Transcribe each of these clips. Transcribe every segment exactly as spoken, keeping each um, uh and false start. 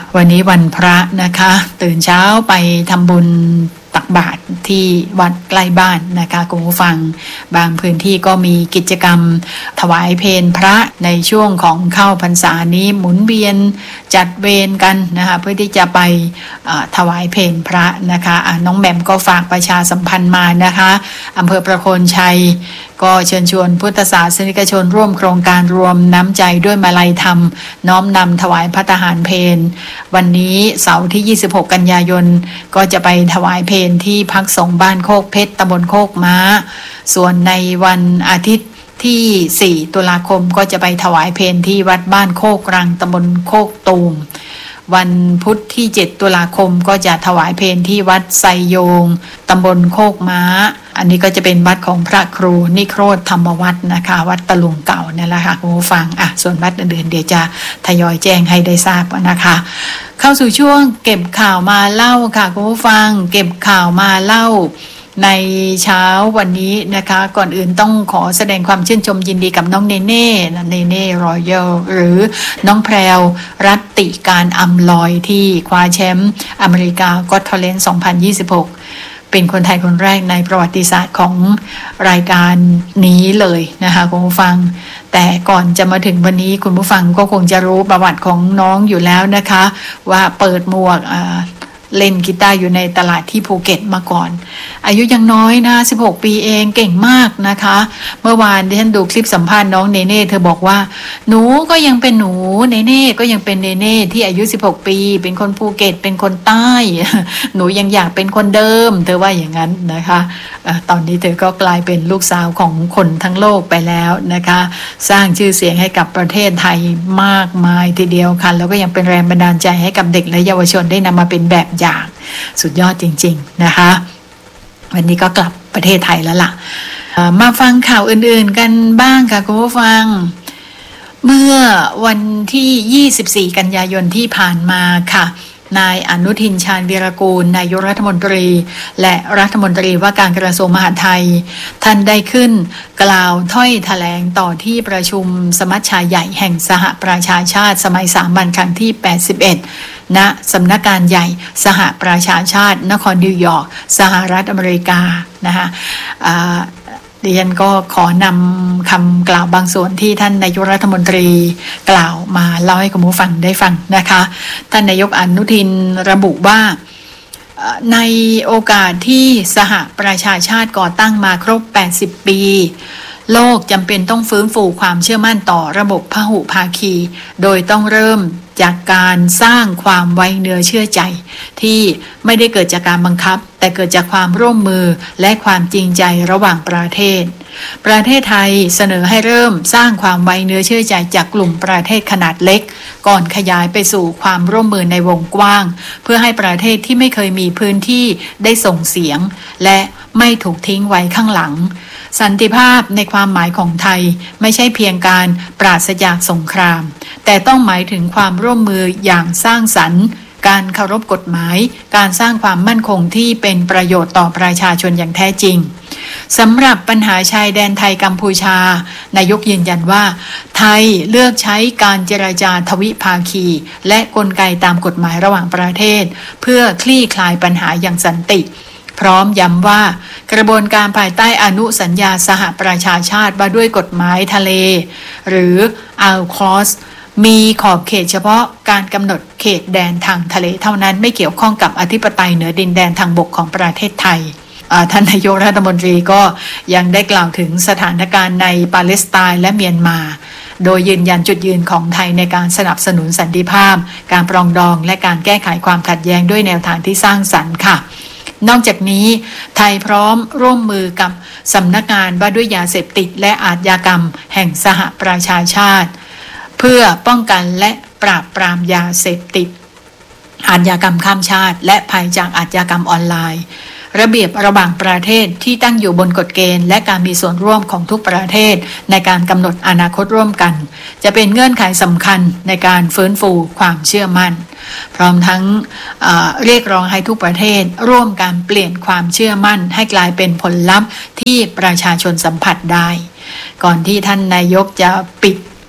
วันนี้วันพระนะคะตื่นเช้าไปทำบุญตักบาตรที่วัดใกล้บ้านนะคะคุณผู้ฟังบางพื้นที่ก็มีกิจกรรมถวายเพลพระในช่วงของเข้าพรรษานี้หมุนเวียนจัดเวรกันนะคะเพื่อที่จะไปถวายเพลพระนะคะะน้องแหม่มก็ฝากประชาสัมพันธ์มานะคะอำเภอประโคนชัยก็เชิญชวนพุทธศาสนิกชนร่วมโครงการรวมน้ำใจด้วยมาลัยธรรมน้อมนำถวายภัตตาหารเพลวันนี้เสาร์ที่ยี่สิบหกกันยายนก็จะไปถวายเพลที่พักสงฆ์บ้านโคกเพชรตำบลโคกม้าส่วนในวันอาทิตย์ที่สี่ตุลาคมก็จะไปถวายเพลที่วัดบ้านโคกรังตำบลโคกตูมวันพุธที่เจ็ดตุลาคมก็จะถวายเพลที่วัดไซโยงตำบลโคกม้าอันนี้ก็จะเป็นวัดของพระครูนิโครธธรรมวัฒน์นะคะวัดตะลุงเก่านั่นแหละค่ะคุณผู้ฟังอ่ะส่วนวัดอื่นๆเดี๋ยวจะทยอยแจ้งให้ได้ทราบนะคะเข้าสู่ช่วงเก็บข่าวมาเล่าค่ะคุณผู้ฟังเก็บข่าวมาเล่าในเช้าวันนี้นะคะก่อนอื่นต้องขอแสดงความชื่นชมยินดีกับน้องเนเน่เนเน่รอยัลหรือน้องแพรวรัตติการอำลอยที่คว้าแชมป์อเมริกาก็อต Talent สองพันยี่สิบหกเป็นคนไทยคนแรกในประวัติศาสตร์ของรายการนี้เลยนะคะคุณผู้ฟังแต่ก่อนจะมาถึงวันนี้คุณผู้ฟังก็คงจะรู้ประวัติของน้องอยู่แล้วนะคะว่าเปิดหมวกเล่นกีตาร์อยู่ในตลาดที่ภูเก็ตมาก่อนอายุยังน้อยนะสิบหกปีเองเก่งมากนะคะเมื่อวานที่ฉันดูคลิปสัมภาษณ์น้องเนเน่เธอบอกว่าหนูก็ยังเป็นหนูเนเน่ก็ยังเป็นเนเน่ที่อายุสิบหกปีเป็นคนภูเก็ตเป็นคนใต้หนูยังอยากเป็นคนเดิมเธอว่าอย่างนั้นนะคะตอนนี้เธอก็กลายเป็นลูกสาวของคนทั้งโลกไปแล้วนะคะสร้างชื่อเสียงให้กับประเทศไทยมากมายทีเดียวค่ะแล้วก็ยังเป็นแรงบันดาลใจให้กับเด็กและเยาวชนได้นำมาเป็นแบบอย่างสุดยอดจริงๆนะคะวันนี้ก็กลับประเทศไทยแล้วล่ะมาฟังข่าวอื่นๆกันบ้างค่ะคุณผู้ฟังเมื่อวันที่ยี่สิบสี่กันยายนที่ผ่านมาค่ะนายอนุทินชาญวีรกูลนายกรัฐมนตรีและรัฐมนตรีว่าการกระทรวงมหาดไทยท่านได้ขึ้นกล่าวถ้อยแถลงต่อที่ประชุมสมัชชาใหญ่แห่งสหประชาชาติสมัยสามัญครั้งที่แปดสิบเอ็ดณสำนักงานใหญ่สหประชาชาตินครนิวยอร์กสหรัฐอเมริกานะคะดิฉันก็ขอนำคำกล่าวบางส่วนที่ท่านนายกรัฐมนตรีกล่าวมาเล่าให้คุณผู้ฟังได้ฟังนะคะท่านนายกอนุทินระบุว่าในโอกาสที่สหประชาชาติก่อตั้งมาครบแปดสิบปีโลกจำเป็นต้องฟื้นฟูความเชื่อมั่นต่อระบบพหุภาคีโดยต้องเริ่มจากการสร้างความไว้เนื้อเชื่อใจที่ไม่ได้เกิดจากการบังคับแต่เกิดจากความร่วมมือและความจริงใจระหว่างประเทศประเทศไทยเสนอให้เริ่มสร้างความไว้เนื้อเชื่อใจจากกลุ่มประเทศขนาดเล็กก่อนขยายไปสู่ความร่วมมือในวงกว้างเพื่อให้ประเทศที่ไม่เคยมีพื้นที่ได้ส่งเสียงและไม่ถูกทิ้งไว้ข้างหลังสันติภาพในความหมายของไทยไม่ใช่เพียงการปราศจากสงครามแต่ต้องหมายถึงความร่วมมืออย่างสร้างสรรค์การเคารพกฎหมายการสร้างความมั่นคงที่เป็นประโยชน์ต่อประชาชนอย่างแท้จริงสำหรับปัญหาชายแดนไทยกัมพูชานายกยืนยันว่าไทยเลือกใช้การเจรจาทวิภาคีและกลไกตามกฎหมายระหว่างประเทศเพื่อคลี่คลายปัญหาอย่างสันติพร้อมย้ำว่ากระบวนการภายใต้อนุสัญญาสหประชาชาติว่าด้วยกฎหมายทะเลหรือ อัล คลอส มีขอบเขตเฉพาะการกำหนดเขตแดนทางทะเลเท่านั้นไม่เกี่ยวข้องกับอธิปไตยเหนือดินแดนทางบกของประเทศไทยท่านนายกรัฐมนตรีก็ยังได้กล่าวถึงสถานการณ์ในปาเลสไตน์และเมียนมาโดยยืนยันจุดยืนของไทยในการสนับสนุนสันติภาพการปรองดองและการแก้ไขความขัดแย้งด้วยแนวทางที่สร้างสรรค์ค่ะนอกจากนี้ไทยพร้อมร่วมมือกับสำนักงานว่าด้วยยาเสพติดและอาชญากรรมแห่งสหประชาชาติเพื่อป้องกันและปราบปรามยาเสพติดอาชญากรรมข้ามชาติและภัยจากอาชญากรรมออนไลน์ระเบียบระหว่างประเทศที่ตั้งอยู่บนกฎเกณฑ์และการมีส่วนร่วมของทุกประเทศในการกำหนดอนาคตร่วมกันจะเป็นเงื่อนไขสำคัญในการฟื้นฟูความเชื่อมั่นพร้อมทั้งเอ่อเรียกร้องให้ทุกประเทศร่วมกันเปลี่ยนความเชื่อมั่นให้กลายเป็นผลลัพธ์ที่ประชาชนสัมผัสได้ก่อนที่ท่านนายกจะปิด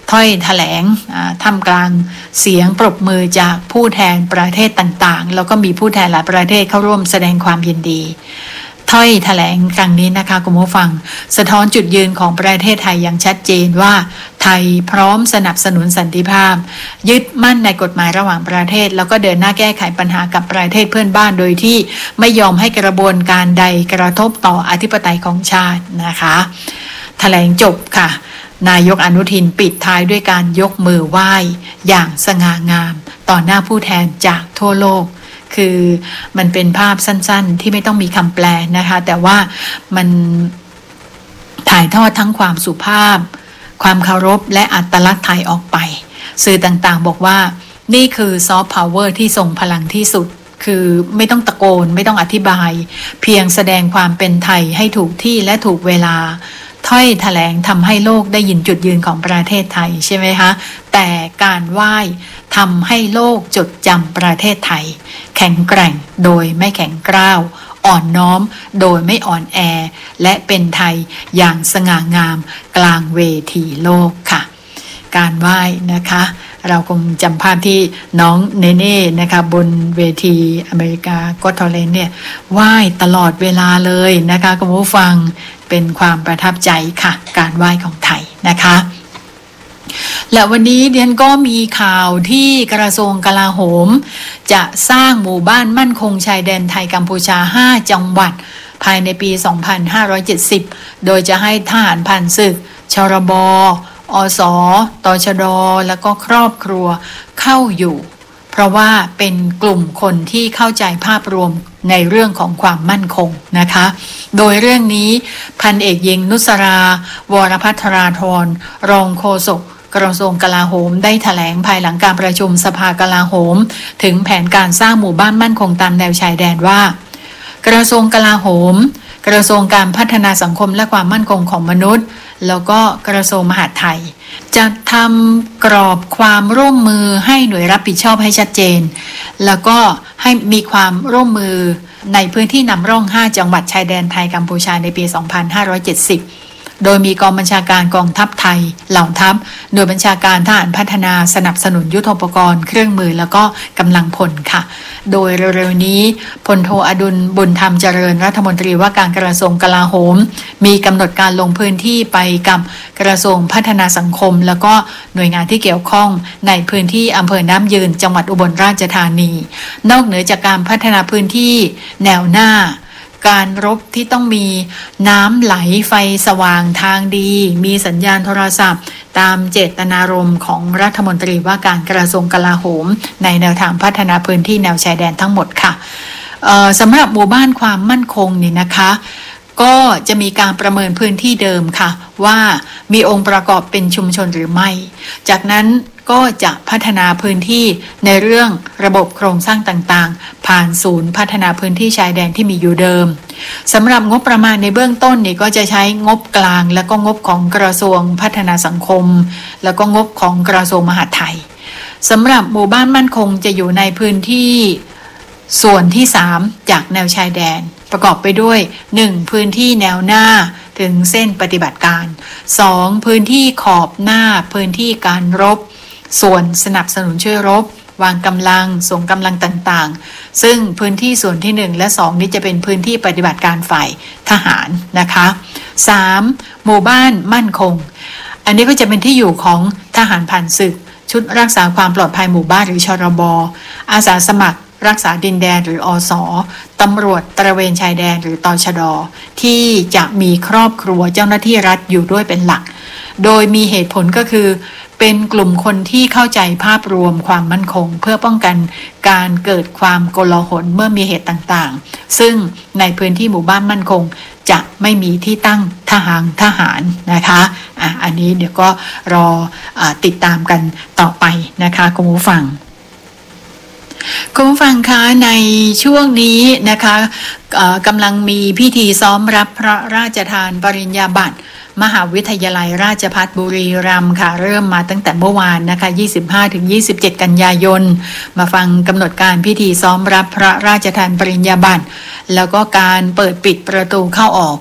ถ้อยแถลงท่ามกลางเสียงปรบมือจากผู้แทนประเทศต่างๆแล้วก็มีผู้แทนหลายประเทศเข้าร่วมแสดงความยินดีถ้อยแถลงครั้งนี้นะคะคุณผู้ฟังสะท้อนจุดยืนของประเทศไทยอย่างชัดเจนว่าไทยพร้อมสนับสนุนสันติภาพยึดมั่นในกฎหมายระหว่างประเทศแล้วก็เดินหน้าแก้ไขปัญหากับประเทศเพื่อนบ้านโดยที่ไม่ยอมให้กระบวนการใดกระทบต่ออธิปไตยของชาตินะคะแถลงจบค่ะนายกอนุทินปิดท้ายด้วยการยกมือไหว้อย่างสง่างามต่อหน้าผู้แทนจากทั่วโลกคือมันเป็นภาพสั้นๆที่ไม่ต้องมีคำแปลนะคะแต่ว่ามันถ่ายทอดทั้งความสุภาพความเคารพและอัตลักษณ์ไทยออกไปสื่อต่างๆบอกว่านี่คือซอฟต์พาวเวอร์ที่ทรงพลังที่สุดคือไม่ต้องตะโกนไม่ต้องอธิบายเพียงแสดงความเป็นไทยให้ถูกที่และถูกเวลาถ้อยแถลงทำให้โลกได้ยินจุดยืนของประเทศไทยใช่ไหมคะแต่การไหว้ทำให้โลกจดจำประเทศไทยแข็งแกร่งโดยไม่แข็งกร้าวอ่อนน้อมโดยไม่อ่อนแอและเป็นไทยอย่างสง่างามกลางเวทีโลกค่ะการไหว้นะคะเราคงจำภาพที่น้องเนเน่นะคะบนเวทีอเมริกาก็ทอเลนเนี่ยไหว้ตลอดเวลาเลยนะคะคุณผู้ฟังเป็นความประทับใจค่ะการไหว้ของไทยนะคะและวันนี้เดียนก็มีข่าวที่กระทรวงกลาโหมจะสร้างหมู่บ้านมั่นคงชายแดนไทยกัมพูชาห้าจังหวัดภายในปีสองพันห้าร้อยเจ็ดสิบโดยจะให้ทหารผ่านศึกชรบอสตชดแล้วก็ครอบครัวเข้าอยู่เพราะว่าเป็นกลุ่มคนที่เข้าใจภาพรวมในเรื่องของความมั่นคงนะคะโดยเรื่องนี้พันเอกหญิงนุสราวรภัทราธรรองโฆษกกระทรวงกลาโหมได้แถลงภายหลังการประชุมสภากลาโหมถึงแผนการสร้างหมู่บ้านมั่นคงตามแนวชายแดนว่ากระทรวงกลาโหมกระทรวงการพัฒนาสังคมและความมั่นคงของมนุษย์แล้วก็กระทรวงมหาดไทยจะทำกรอบความร่วมมือให้หน่วยรับผิดชอบให้ชัดเจนแล้วก็ให้มีความร่วมมือในพื้นที่นำร่องห้าจังหวัดชายแดนไทยกัมพูชาในปีสองพันห้าร้อยเจ็ดสิบโดยมีกองบัญชาการกองทัพไทยเหล่าทัพหน่วยบัญชาการทหารพัฒนาสนับสนุนยุทโธปกรณ์เครื่องมือแล้วก็กำลังพลค่ะโดยเร็วๆนี้พลโทอดุลบุญธรรมเจริญรัฐมนตรีว่าการกระทรวงกลาโหมมีกำหนดการลงพื้นที่ไปกับกระทรวงพัฒนาสังคมแล้วก็หน่วยงานที่เกี่ยวข้องในพื้นที่อำเภอน้ำยืนจังหวัดอุบลราชธานีนอกเหนือจากการพัฒนาพื้นที่แนวหน้าการรบที่ต้องมีน้ำไหลไฟสว่างทางดีมีสัญญาณโทรศัพท์ตามเจตนารมณ์ของรัฐมนตรีว่าการกระทรวงกลาโหมในแนวทางพัฒนาพื้นที่แนวชายแดนทั้งหมดค่ะสำหรับหมู่บ้านความมั่นคงนี่นะคะก็จะมีการประเมินพื้นที่เดิมค่ะว่ามีองค์ประกอบเป็นชุมชนหรือไม่จากนั้นก็จะพัฒนาพื้นที่ในเรื่องระบบโครงสร้างต่างๆผ่านศูนย์พัฒนาพื้นที่ชายแดนที่มีอยู่เดิมสำหรับงบประมาณในเบื้องต้นนี่ก็จะใช้งบกลางแล้วก็งบของกระทรวงพัฒนาสังคมแล้วก็งบของกระทรวงมหาดไทยสำหรับหมู่บ้านมั่นคงจะอยู่ในพื้นที่ส่วนที่สามจากแนวชายแดนประกอบไปด้วยหนึ่งพื้นที่แนวหน้าถึงเส้นปฏิบัติการสองพื้นที่ขอบหน้าพื้นที่การรบส่วนสนับสนุนช่วยรบวางกำลังส่งกำลังต่างๆซึ่งพื้นที่ส่วนที่หนึ่งและสองนี้จะเป็นพื้นที่ปฏิบัติการฝ่ายทหารนะคะสามหมู่บ้านมั่นคงอันนี้ก็จะเป็นที่อยู่ของทหารผ่านศึกชุดรักษาความปลอดภัยหมู่บ้านหรือชรบอาสาสมัครรักษาดินแดนหรืออส.ตำรวจตระเวนชายแดนหรือตชด.ที่จะมีครอบครัวเจ้าหน้าที่รัฐอยู่ด้วยเป็นหลักโดยมีเหตุผลก็คือเป็นกลุ่มคนที่เข้าใจภาพรวมความมั่นคงเพื่อป้องกันการเกิดความโกลาหลเมื่อมีเหตุต่างๆซึ่งในพื้นที่หมู่บ้านมั่นคงจะไม่มีที่ตั้งทหารทหารนะคะอ่ะอันนี้เดี๋ยวก็รออ่าติดตามกันต่อไปนะคะคุณผู้ฟังคุณผู้ฟังคะในช่วงนี้นะคะกำลังมีพิธีซ้อมรับพระราชทานปริญญาบัตรมหาวิทยาลัยราชภัฏบุรีรัมย์ค่ะเริ่มมาตั้งแต่เมื่อวานนะคะ ยี่สิบห้าถึงยี่สิบเจ็ด กันยายนมาฟังกำหนดการพิธีซ้อมรับพระราชทานปริญญาบัตรแล้วก็การเปิดปิดประตูเข้าออก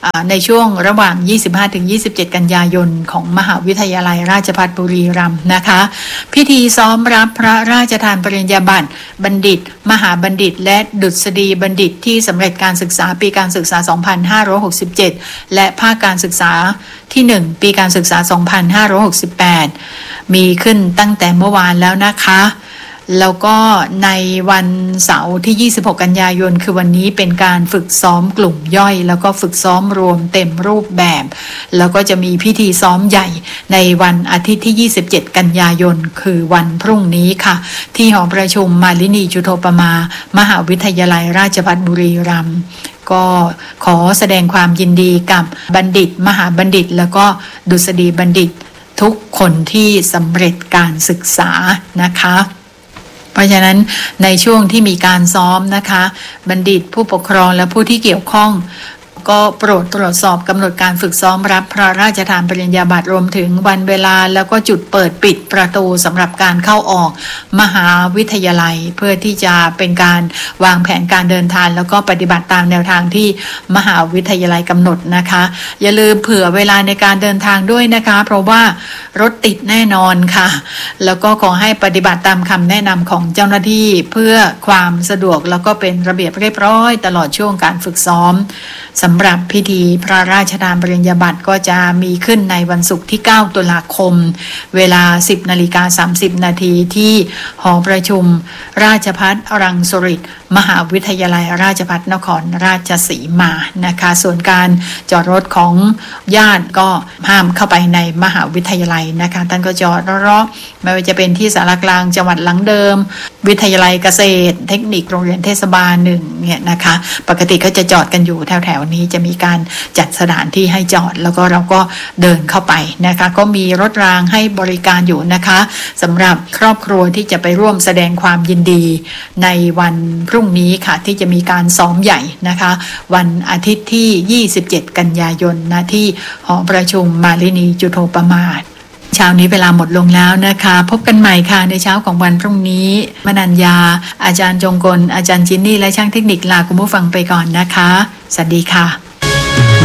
ในช่วงระหว่าง ยี่สิบห้าถึงยี่สิบเจ็ด กันยายนของมหาวิทยาลัยราชภัฏบุรีรัมย์นะคะพิธีซ้อมรับพระราชทานปริญญาบัตรบัณฑิตมหาบัณฑิตและดุษฎีบัณฑิตที่สำเร็จการศึกษาปีการศึกษา สองพันห้าร้อยหกสิบเจ็ด และภาคการศึกษาที่ หนึ่ง ปีการศึกษา สองพันห้าร้อยหกสิบแปด มีขึ้นตั้งแต่เมื่อวานแล้วนะคะแล้วก็ในวันเสาร์ที่ ยี่สิบหก กันยายนคือวันนี้เป็นการฝึกซ้อมกลุ่มย่อยแล้วก็ฝึกซ้อมรวมเต็มรูปแบบแล้วก็จะมีพิธีซ้อมใหญ่ในวันอาทิตย์ที่ ยี่สิบเจ็ด กันยายนคือวันพรุ่งนี้ค่ะที่หอประชุมมาลินีจุฑโภปมามหาวิทยาลัยราชภัฏบุรีรัมย์ก็ขอแสดงความยินดีกับบัณฑิตมหาบัณฑิตแล้วก็ดุษฎีบัณฑิตทุกคนที่สำเร็จการศึกษานะคะเพราะฉะนั้นในช่วงที่มีการซ้อมนะคะบัณฑิตผู้ปกครองและผู้ที่เกี่ยวข้องก็โปรดตรวจสอบกำหนดการฝึกซ้อมรับพระราชทานปริญญาบัตรรวมถึงวันเวลาแล้วก็จุดเปิดปิดประตูสำหรับการเข้าออกมหาวิทยาลัยเพื่อที่จะเป็นการวางแผนการเดินทางแล้วก็ปฏิบัติตามแนวทางที่มหาวิทยาลัยกำหนดนะคะอย่าลืมเผื่อเวลาในการเดินทางด้วยนะคะเพราะว่ารถติดแน่นอนค่ะแล้วก็ขอให้ปฏิบัติตามคำแนะนำของเจ้าหน้าที่เพื่อความสะดวกแล้วก็เป็นระเบียบเรียบร้อยตลอดช่วงการฝึกซ้อมสำหรับพิธีพระราชทานปริญญาบัตรก็จะมีขึ้นในวันศุกร์ที่เก้าตุลาคมเวลา สิบนาฬิกาสามสิบนาทีที่หอประชุมราชภัฏรังสิตมหาวิทยาลัยราชภัฏนครราชสีมานะคะส่วนการจอดรถของญาติก็ห้ามเข้าไปในมหาวิทยาลัยนะคะท่านก็จอดรอๆไม่ว่าจะเป็นที่ศาลากลางจังหวัดหลังเดิมวิทยาลัยเกษตรเทคนิคโรงเรียนเทศบาลหนึ่งเนี่ยนะคะปกติก็จะจอดกันอยู่แถวๆนี้จะมีการจัดสถานที่ให้จอดแล้วก็เราก็เดินเข้าไปนะคะก็มีรถรางให้บริการอยู่นะคะสำหรับครอบครัวที่จะไปร่วมแสดงความยินดีในวันพรุ่งนี้ค่ะที่จะมีการซ้อมใหญ่นะคะวันอาทิตย์ที่ ยี่สิบเจ็ด กันยายนนะที่หอประชุมมาลินีจุฑโภปมาเช้านี้เวลาหมดลงแล้วนะคะพบกันใหม่ค่ะในเช้าของวันพรุ่งนี้มนัญญาอาจารย์จงกลอาจารย์จินนี่และช่างเทคนิคลาคุณผู้ฟังไปก่อนนะคะสวัสดีค่ะ